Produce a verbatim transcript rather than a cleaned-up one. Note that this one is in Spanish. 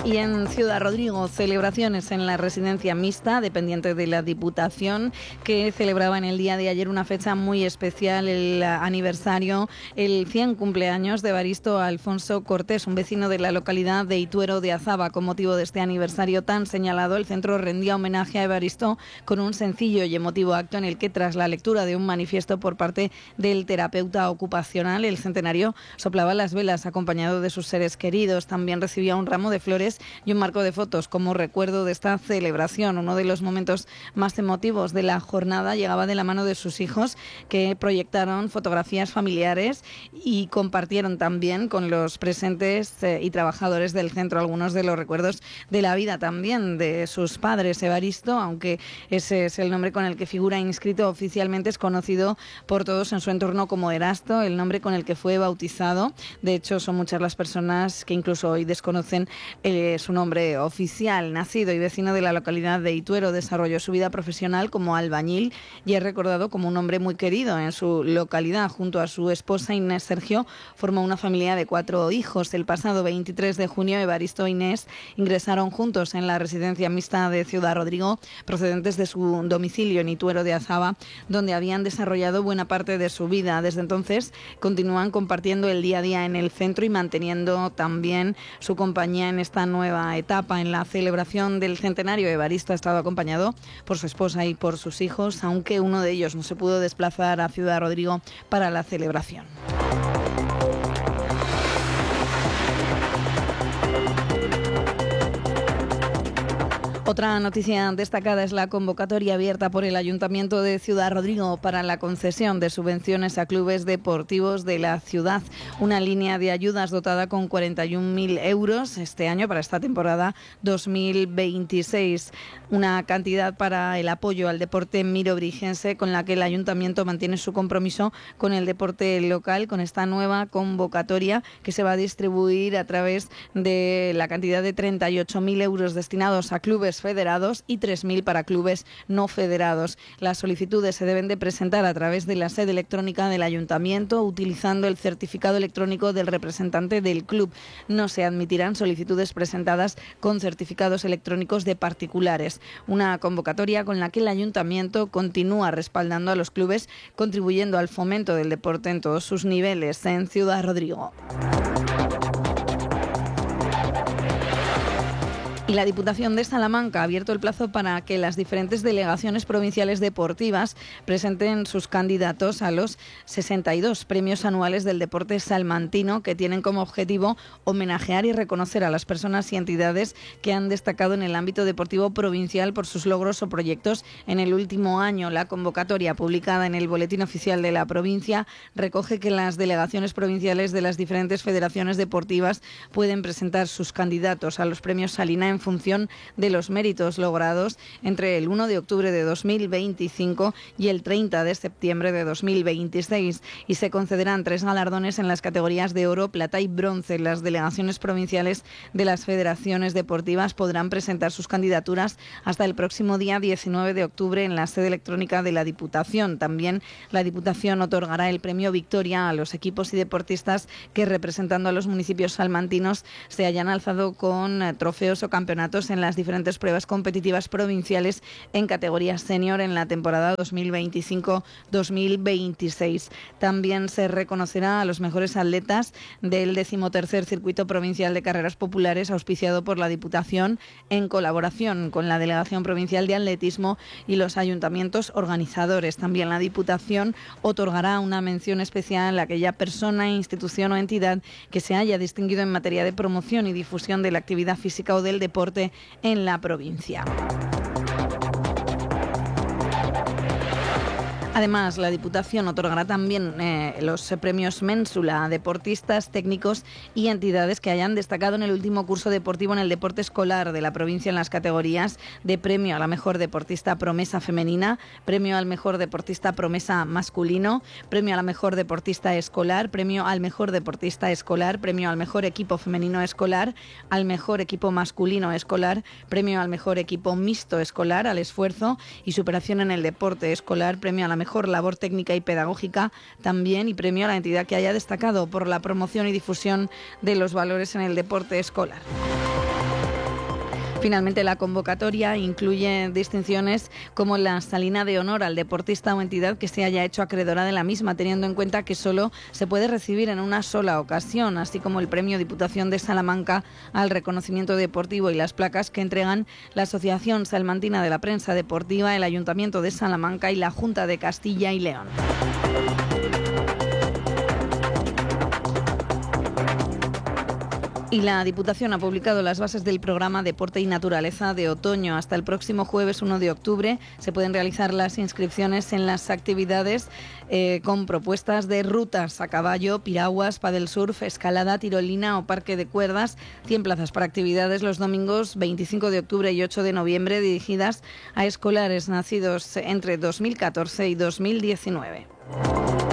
Y en Ciudad Rodrigo, celebraciones en la residencia mixta, dependiente de la Diputación, que celebraba en el día de ayer una fecha muy especial, el aniversario, el cien cumpleaños de Evaristo Alfonso Cortés, un vecino de la localidad de Ituero de Azaba. Con motivo de este aniversario tan señalado, el centro rendía homenaje a Evaristo con un sencillo y emotivo acto en el que, tras la lectura de un manifiesto por parte del terapeuta ocupacional, el centenario soplaba las velas acompañado de sus seres queridos. También recibía un ramo de flores y un marco de fotos como recuerdo de esta celebración. Uno de los momentos más emotivos de la jornada llegaba de la mano de sus hijos, que proyectaron fotografías familiares y compartieron también con los presentes eh, y trabajadores del centro algunos de los recuerdos de la vida también de sus padres. Evaristo, aunque ese es el nombre con el que figura inscrito oficialmente, es conocido por todos en su entorno como Erasto, el nombre con el que fue bautizado. De hecho, son muchas las personas que incluso hoy desconocen el su nombre oficial. Nacido y vecino de la localidad de Ituero, desarrolló su vida profesional como albañil y es recordado como un hombre muy querido en su localidad. Junto a su esposa Inés Sergio, formó una familia de cuatro hijos. El pasado veintitrés de junio, Evaristo e Inés ingresaron juntos en la residencia mixta de Ciudad Rodrigo, procedentes de su domicilio en Ituero de Azaba, donde habían desarrollado buena parte de su vida. Desde entonces continúan compartiendo el día a día en el centro y manteniendo también su compañía en esta nueva etapa. En la celebración del centenario, Evaristo ha estado acompañado por su esposa y por sus hijos, aunque uno de ellos no se pudo desplazar a Ciudad Rodrigo para la celebración. Otra noticia destacada es la convocatoria abierta por el Ayuntamiento de Ciudad Rodrigo para la concesión de subvenciones a clubes deportivos de la ciudad. Una línea de ayudas dotada con cuarenta y un mil euros este año para esta temporada dos mil veintiséis. Una cantidad para el apoyo al deporte mirobrigense con la que el Ayuntamiento mantiene su compromiso con el deporte local, con esta nueva convocatoria que se va a distribuir a través de la cantidad de treinta y ocho mil euros destinados a clubes federados y tres mil para clubes no federados. Las solicitudes se deben de presentar a través de la sede electrónica del Ayuntamiento utilizando el certificado electrónico del representante del club. No se admitirán solicitudes presentadas con certificados electrónicos de particulares. Una convocatoria con la que el Ayuntamiento continúa respaldando a los clubes, contribuyendo al fomento del deporte en todos sus niveles en Ciudad Rodrigo. Y la Diputación de Salamanca ha abierto el plazo para que las diferentes delegaciones provinciales deportivas presenten sus candidatos a los sesenta y dos premios anuales del deporte salmantino, que tienen como objetivo homenajear y reconocer a las personas y entidades que han destacado en el ámbito deportivo provincial por sus logros o proyectos en el último año. La convocatoria, publicada en el Boletín Oficial de la provincia, recoge que las delegaciones provinciales de las diferentes federaciones deportivas pueden presentar sus candidatos a los premios Salina en función de los méritos logrados entre el uno de octubre de dos mil veinticinco y el treinta de septiembre de dos mil veintiséis, y se concederán tres galardones en las categorías de oro, plata y bronce. Las delegaciones provinciales de las federaciones deportivas podrán presentar sus candidaturas hasta el próximo día diecinueve de octubre en la sede electrónica de la Diputación. También la Diputación otorgará el premio Victoria a los equipos y deportistas que, representando a los municipios salmantinos, se hayan alzado con eh, trofeos o campeonatos en las diferentes pruebas competitivas provinciales en categoría senior en la temporada dos mil veinticinco dos mil veintiséis. También se reconocerá a los mejores atletas del decimotercer Circuito Provincial de Carreras Populares, auspiciado por la Diputación en colaboración con la Delegación Provincial de Atletismo y los ayuntamientos organizadores. También la Diputación otorgará una mención especial a aquella persona, institución o entidad que se haya distinguido en materia de promoción y difusión de la actividad física o del deporte en la provincia. Además, la Diputación otorgará también eh, los premios Ménsula a deportistas, técnicos y entidades que hayan destacado en el último curso deportivo en el deporte escolar de la provincia en las categorías de premio a la mejor deportista promesa femenina, premio al mejor deportista promesa masculino, premio a la mejor deportista escolar, premio al mejor deportista escolar, premio al mejor equipo femenino escolar, al mejor equipo masculino escolar, premio al mejor equipo mixto escolar, al esfuerzo y superación en el deporte escolar, premio a la mejor labor técnica y pedagógica también, y premio a la entidad que haya destacado por la promoción y difusión de los valores en el deporte escolar. Finalmente, la convocatoria incluye distinciones como la salina de honor al deportista o entidad que se haya hecho acreedora de la misma, teniendo en cuenta que solo se puede recibir en una sola ocasión, así como el premio Diputación de Salamanca al reconocimiento deportivo y las placas que entregan la Asociación Salmantina de la Prensa Deportiva, el Ayuntamiento de Salamanca y la Junta de Castilla y León. Y la Diputación ha publicado las bases del programa Deporte y Naturaleza de otoño. Hasta el próximo jueves uno de octubre se pueden realizar las inscripciones en las actividades eh, con propuestas de rutas a caballo, piraguas, paddle surf, escalada, tirolina o parque de cuerdas. cien plazas para actividades los domingos veinticinco de octubre y ocho de noviembre dirigidas a escolares nacidos entre dos mil catorce y dos mil diecinueve.